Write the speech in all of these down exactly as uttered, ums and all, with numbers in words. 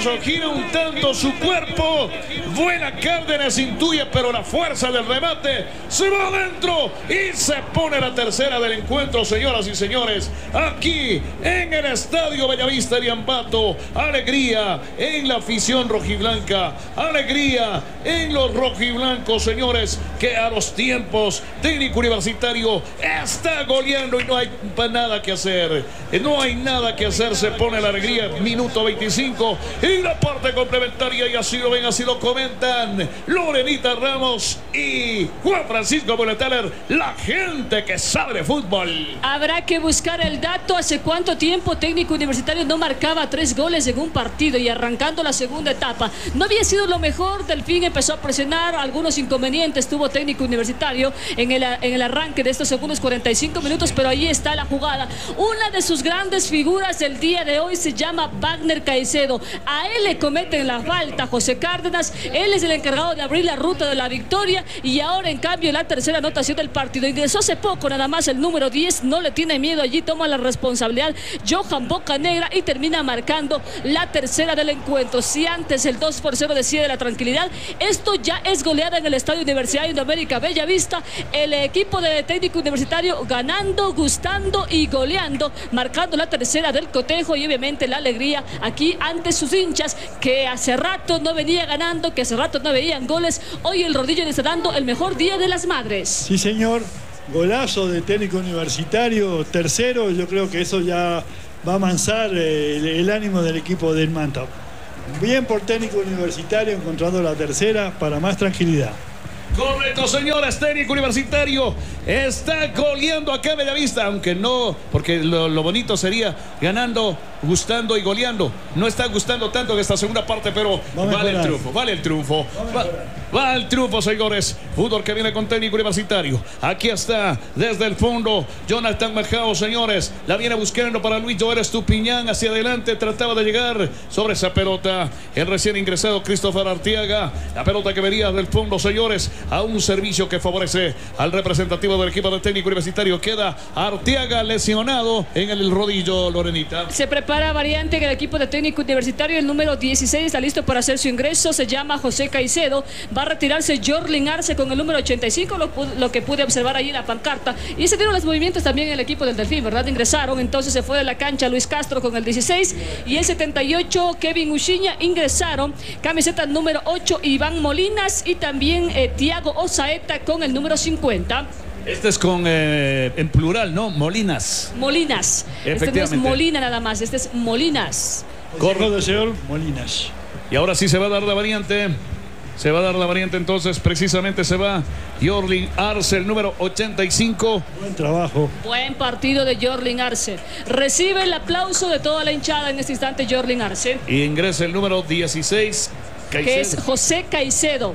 nervioso, gira un tanto su cuerpo. Buena Cárdenas intuye, pero la fuerza del remate se va adentro y se pone la tercera del encuentro, señoras y señores. Aquí en el Estadio Bellavista de Ambato, alegría en la afición rojiblanca, alegría en los rojiblancos, señores, que a los tiempos Técnico Universitario está goleando y no hay nada que hacer. No hay nada que hacer, se pone la alegría. Minuto veinticinco y la parte complementaria, y así lo ven, así lo comentan Lorenita Ramos y Juan Francisco Bulletaler, la gente que sabe de fútbol. Habrá que buscar el dato. ¿Hace cuánto tiempo Técnico Universitario no marcaba tres goles en un partido? Y arrancando la segunda etapa, no había sido lo mejor. Delfín empezó a presionar, algunos inconvenientes tuvo Técnico Universitario en el, en el arranque de estos segundos cuarenta y cinco minutos, pero ahí está la jugada. Una de sus grandes figuras del día de hoy se llama Wagner Caicedo. A él le cometen la falta José Cárdenas, él es el encargado de abrir la ruta de la victoria, y ahora en cambio la tercera anotación del partido. Ingresó hace poco nada más el número diez, no le tiene miedo, allí toma la responsabilidad Johan Bocanegra y termina marcando la tercera del encuentro. Si antes el dos por cero decía de la tranquilidad, esto ya es goleada en el Estadio Universidad de América Bellavista. El equipo de Técnico Universitario ganando, gustando y goleando, marcando la tercera del cotejo, y obviamente la alegría aquí ante sus hinchas, que hace rato no venía ganando, que hace rato no veían goles. Hoy el rodillo le está dando el mejor día de las madres. Sí, señor. Golazo de Técnico Universitario, tercero. Yo creo que eso ya va a amansar el, el ánimo del equipo del Manta. Bien por Técnico Universitario encontrando la tercera para más tranquilidad. Correcto, señores, Técnico Universitario está goleando acá en Bellavista, aunque no, porque lo, lo bonito sería ganando, gustando y goleando. No está gustando tanto en esta segunda parte, pero vale el triunfo, vale el triunfo. Va, va el triunfo, señores. Fútbol que viene con Técnico Universitario. Aquí está, desde el fondo, Jonathan Majao, señores. La viene buscando para Luis Joel Estupiñán, hacia adelante, trataba de llegar sobre esa pelota el recién ingresado Christopher Arteaga. La pelota que venía del fondo, señores, a un servicio que favorece al representativo del equipo del Técnico Universitario. Queda Arteaga lesionado en el rodillo, Lorenita. Se prepara variante en el equipo de Técnico Universitario. El número dieciséis está listo para hacer su ingreso, se llama José Caicedo. Va a retirarse Jorlin Arce con el número ochenta y cinco, lo, lo que pude observar ahí en la pancarta. Y se dieron los movimientos también en el equipo del Delfín, ¿verdad? Ingresaron, entonces se fue de la cancha Luis Castro con el dieciséis, y el setenta y ocho Kevin Uchiña. Ingresaron camiseta número ocho Iván Molinas, y también eh, Tiago Osaeta con el número cincuenta. Este es con eh, en plural, ¿no? Molinas. Molinas. Este no es Molina nada más, este es Molinas. Correcto, señor Molinas. Y ahora sí se va a dar la variante. Se va a dar la variante, entonces precisamente se va Jorlin Arce, el número ochenta y cinco. Buen trabajo. Buen partido de Jorlin Arce. Recibe el aplauso de toda la hinchada en este instante Jorlin Arce. Y ingresa el número dieciséis, Caicedo. Que es José Caicedo.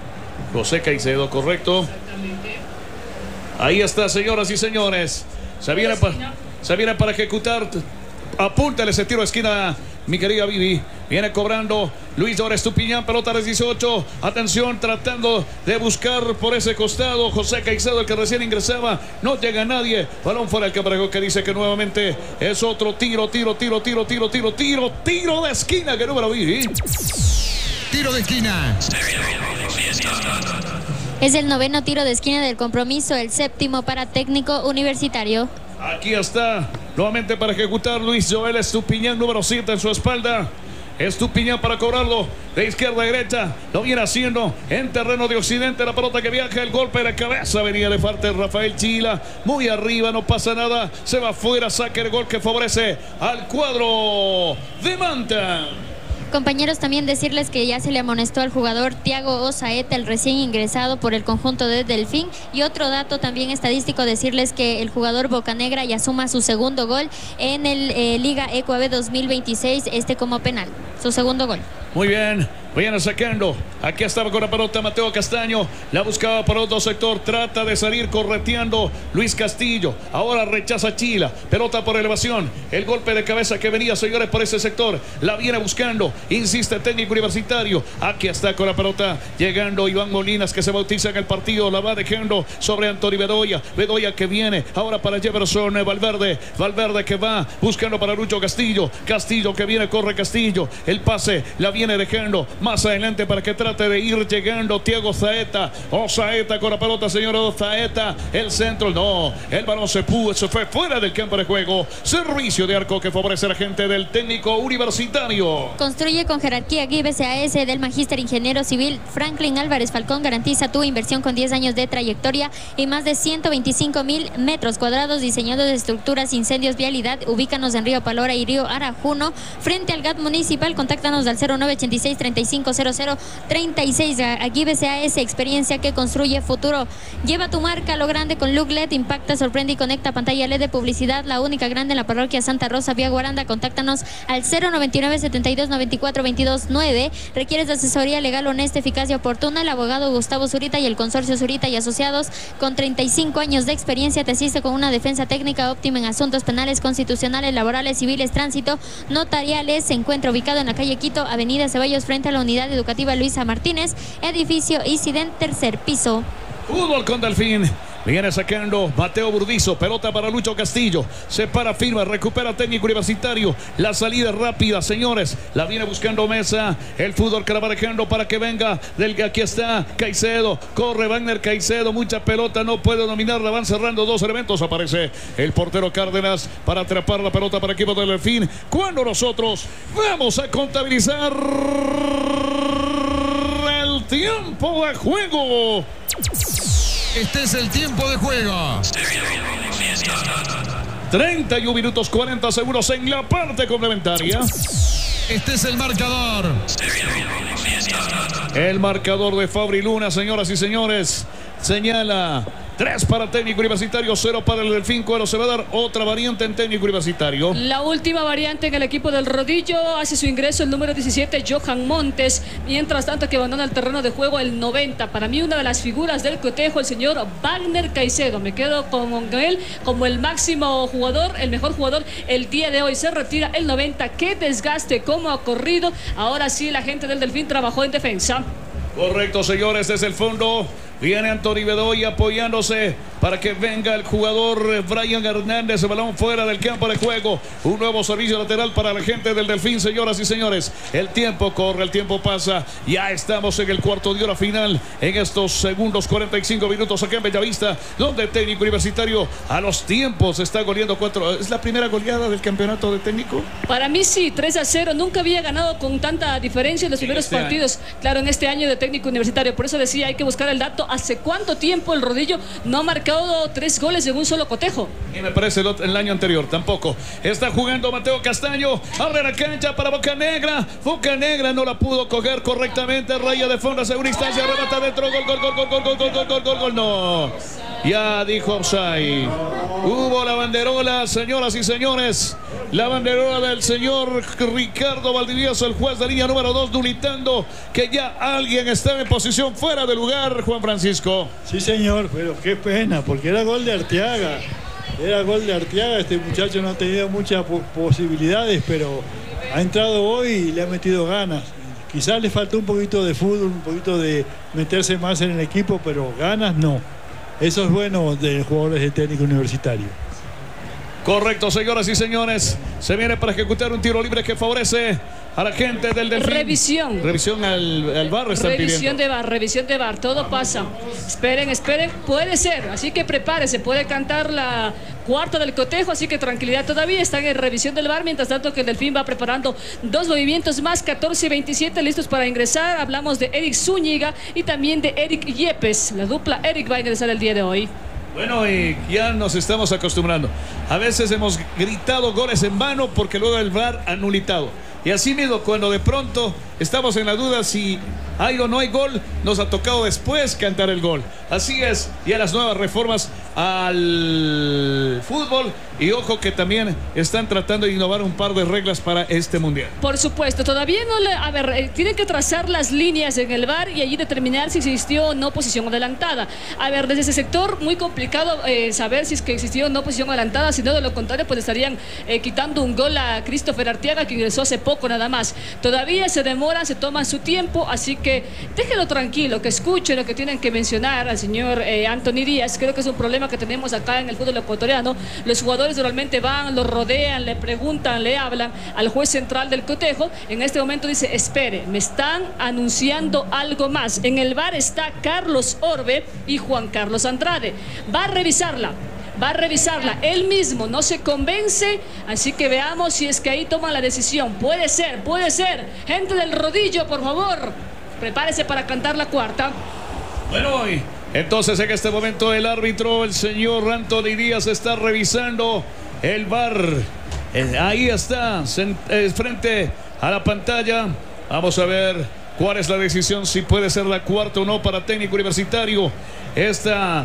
José Caicedo, correcto. Ahí está, señoras y señores. Se viene, pa, se viene para ejecutar. Apúntale ese tiro de esquina, mi querida Vivi. Viene cobrando Luis Joel Estupiñán, pelota de dieciocho. Atención, tratando de buscar por ese costado José Caicedo, el que recién ingresaba. No llega nadie. Balón fuera el Camargo, que dice que nuevamente es otro tiro, tiro, tiro, tiro, tiro, tiro, tiro, tiro de esquina. Que número, Vivi. Tiro de esquina. Es el noveno tiro de esquina del compromiso, el séptimo para Técnico Universitario. Aquí está, nuevamente para ejecutar Luis Joel Estupiñán, número siete en su espalda. Estupiñán para cobrarlo de izquierda a derecha. Lo viene haciendo en terreno de occidente. La pelota que viaja, el golpe de cabeza. Venía de parte de Rafael Chila. Muy arriba, no pasa nada. Se va afuera, saca el gol que favorece al cuadro de Manta. Compañeros, también decirles que ya se le amonestó al jugador Tiago Osaeta, el recién ingresado por el conjunto de Delfín. Y otro dato también estadístico, decirles que el jugador Bocanegra ya suma su segundo gol en el eh, Liga Ecuador dos mil veintiséis, este como penal, su segundo gol. Muy bien, Viene sacando. Aquí estaba con la pelota Mateo Castaño. La buscaba por otro sector. Trata de salir correteando Luis Castillo. Ahora rechaza Chila. Pelota por elevación. El golpe de cabeza que venía, señores, por ese sector. La viene buscando. Insiste Técnico Universitario. Aquí está con la pelota. Llegando Iván Molinas, que se bautiza en el partido. La va dejando sobre Antonio Bedoya. Bedoya que viene ahora para Jefferson Valverde. Valverde que va buscando para Lucho Castillo. Castillo que viene, corre Castillo. El pase la viene dejando más adelante para que trate de ir llegando Thiago Zaeta. O Zaeta con la pelota, señor Zaeta. El centro, no. El balón se pudo, se fue fuera del campo de juego. Servicio de arco que favorece a la gente del Técnico Universitario. Construye con jerarquía G I B C A S del Magíster Ingeniero Civil Franklin Álvarez Falcón. Garantiza tu inversión con diez años de trayectoria y más de ciento veinticinco mil metros cuadrados. Diseñado de estructuras, incendios, vialidad. Ubícanos en Río Palora y Río Arajuno, frente al G A T municipal. Contáctanos al cero nueve ochenta y seis, treinta y cinco cero cero treinta y seis. Aquí B C A S, experiencia que construye futuro. Lleva tu marca a lo grande con Look L E D. Impacta, sorprende y conecta. Pantalla L E D de publicidad, la única grande en la parroquia Santa Rosa, Vía Guaranda. Contáctanos al cero noventa y nueve, setenta y dos, noventa y cuatro, veintidós, nueve. ¿Requieres de asesoría legal honesta, eficaz y oportuna? El abogado Gustavo Zurita y el consorcio Zurita y Asociados, con treinta y cinco años de experiencia, te asiste con una defensa técnica óptima en asuntos penales, constitucionales, laborales, civiles, tránsito, notariales. Se encuentra ubicado en la calle Quito, avenida Ceballos, frente a la unidad educativa Luisa Martínez, edificio Incident, tercer piso. Fútbol con Delfín. Viene sacando Mateo Burdizo. Pelota para Lucho Castillo. Se para, firma, recupera Técnico Universitario. La salida rápida, señores. La viene buscando Mesa. El fútbol que la va dejando para que venga. Del, aquí está Caicedo. Corre Wagner Caicedo. Mucha pelota. No puede dominarla. Van cerrando dos elementos. Aparece el portero Cárdenas para atrapar la pelota para el equipo del Delfín. Cuando nosotros vamos a contabilizar el tiempo de juego. Este es el tiempo de juego. treinta y un minutos cuarenta segundos en la parte complementaria. Este es el marcador. El marcador de Fabri Luna, señoras y señores, señala tres para Técnico Universitario, cero para el Delfín. Cuero se va a dar otra variante en Técnico Universitario. La última variante en el equipo del Rodillo. Hace su ingreso el número diecisiete, Johan Montes. Mientras tanto que abandona el terreno de juego el noventa. Para mí una de las figuras del cotejo, el señor Wagner Caicedo. Me quedo con él como el máximo jugador, el mejor jugador el día de hoy. Se retira el noventa. Qué desgaste, cómo ha corrido. Ahora sí la gente del Delfín trabajó en defensa. Correcto, señores, desde el fondo viene Antonio Bedoya apoyándose para que venga el jugador Brian Hernández. El balón fuera del campo de juego. Un nuevo servicio lateral para la gente del Delfín, señoras y señores. El tiempo corre, el tiempo pasa. Ya estamos en el cuarto de hora final en estos segundos cuarenta y cinco minutos acá en Bellavista, donde el Técnico Universitario a los tiempos está goleando cuatro. ¿Es la primera goleada del campeonato de técnico? Para mí sí, tres a cero. Nunca había ganado con tanta diferencia en los primeros este partidos. Año. Claro, en este año de Técnico Universitario. Por eso decía, hay que buscar el dato. ¿Hace cuánto tiempo el Rodillo no ha marcado tres goles en un solo cotejo? Y me parece el, el año anterior tampoco. Está jugando Mateo Castaño. Abre la cancha para Bocanegra. Bocanegra no la pudo coger correctamente. Raya de fondo, segunda instancia. Remata dentro. Gol, gol, gol, gol, gol, gol, gol, gol, gol, gol, gol. No. Ya dijo offside. Hubo la banderola, señoras y señores. La banderola del señor Ricardo Valdivieso, el juez de línea número dos, dulitando que ya alguien estaba en posición fuera de lugar, Juan Francisco. Sí, señor, pero qué pena, porque era gol de Arteaga. Era gol de Arteaga. Este muchacho no ha tenido muchas posibilidades, pero ha entrado hoy y le ha metido ganas. Quizás le faltó un poquito de fútbol, un poquito de meterse más en el equipo, pero ganas no. Eso es bueno de jugadores de Técnico Universitario. Correcto, señoras y señores. Se viene para ejecutar un tiro libre que favorece a la gente del Delfín. Revisión. Revisión al, al bar. Revisión de bar, revisión de bar. Todo pasa. Esperen, esperen. Puede ser. Así que prepárese. Puede cantar la cuarta del cotejo. Así que tranquilidad todavía. Están en revisión del bar. Mientras tanto que el Delfín va preparando dos movimientos más. catorce y veintisiete listos para ingresar. Hablamos de Eric Zúñiga y también de Eric Yepes. La dupla Eric va a ingresar el día de hoy. Bueno, y ya nos estamos acostumbrando. A veces hemos gritado goles en vano porque luego el V A R anulitado. Y así mismo, cuando de pronto estamos en la duda si hay o no hay gol. Nos ha tocado después cantar el gol. Así es, y a las nuevas reformas al fútbol. Y ojo que también están tratando de innovar un par de reglas para este mundial. Por supuesto, todavía no le... A ver, eh, tienen que trazar las líneas en el V A R y allí determinar si existió o no posición adelantada. A ver, desde ese sector, muy complicado eh, saber si es que existió o no posición adelantada. Si no, de lo contrario, pues estarían eh, quitando un gol a Christopher Arteaga, que ingresó hace poco nada más. Todavía se demoran, se toman su tiempo, así que déjenlo tranquilo, que escuchen lo que tienen que mencionar al señor eh, Anthony Díaz. Creo que es un problema que tenemos acá en el fútbol ecuatoriano. Los jugadores normalmente van, lo rodean, le preguntan, le hablan al juez central del cotejo. En este momento dice, espere, me están anunciando algo más. En el V A R está Carlos Orbe y Juan Carlos Andrade. Va a revisarla. Va a revisarla, él mismo no se convence, así que veamos si es que ahí toman la decisión. Puede ser, puede ser. Gente del rodillo, por favor, prepárese para cantar la cuarta. Bueno, y entonces en este momento el árbitro, el señor Anthony Díaz, está revisando el V A R. Eh, ahí está, eh, frente a la pantalla. Vamos a ver cuál es la decisión, si puede ser la cuarta o no para Técnico Universitario. Esta...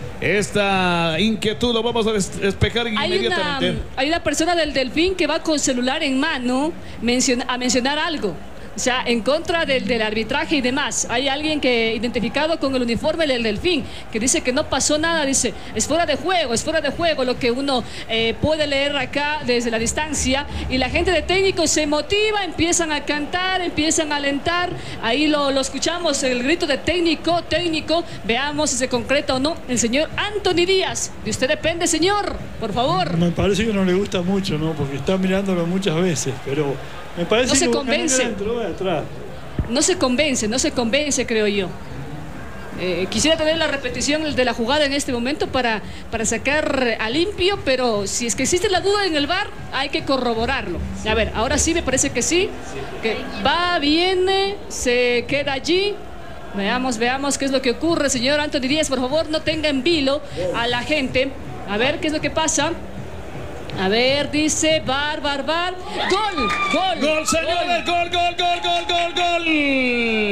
Esta inquietud lo vamos a despejar inmediatamente. Hay una, hay una persona del Delfín que va con celular en mano menciona, a mencionar algo. O sea, en contra del, del arbitraje y demás. Hay alguien que identificado con el uniforme del Delfín, que dice que no pasó nada, dice, es fuera de juego, es fuera de juego, lo que uno eh, puede leer acá desde la distancia. Y la gente de técnico se motiva, empiezan a cantar, empiezan a alentar. Ahí lo, lo escuchamos, el grito de técnico, técnico. Veamos si se concreta o no. El señor Anthony Díaz, de usted depende, señor, por favor. Me parece que no le gusta mucho, ¿no? Porque está mirándolo muchas veces, pero me parece no se que convence. Atrás. No se convence, no se convence, creo yo. Eh, quisiera tener la repetición de la jugada en este momento para, para sacar a limpio, pero si es que existe la duda en el V A R, hay que corroborarlo. A ver, ahora sí me parece que sí, que va, viene, se queda allí. Veamos, veamos qué es lo que ocurre. Señor Anthony Díaz, por favor, no tenga en vilo a la gente. A ver qué es lo que pasa. A ver, dice, bar, bar, bar. ¡Gol! ¡Gol! ¡Gol, señores! ¡Gol, gol, gol, gol, gol, gol!